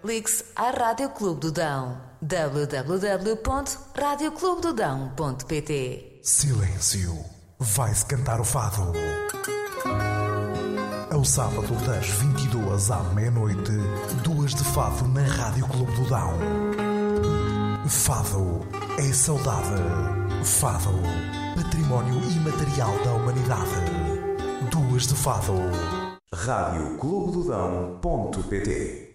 ligue-se à Rádio Clube do Dão. www.radioclubedodão.pt. Silêncio. Vai-se cantar o fado. Ao sábado das 22 à meia-noite, 2 de fado na Rádio Clube do Dão. Fado é saudade. Fado, património imaterial da humanidade. 2 de fado. radioclubedodão.pt